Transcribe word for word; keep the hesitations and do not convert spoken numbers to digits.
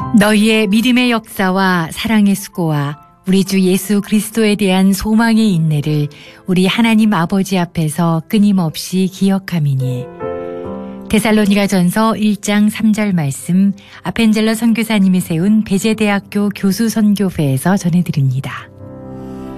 너희의 믿음의 역사와 사랑의 수고와 우리 주 예수 그리스도에 대한 소망의 인내를 우리 하나님 아버지 앞에서 끊임없이 기억함이니. 데살로니가전서 일 장 삼 절 말씀 아펜젤러 선교사님이 세운 배제대학교 교수 선교회에서 전해드립니다.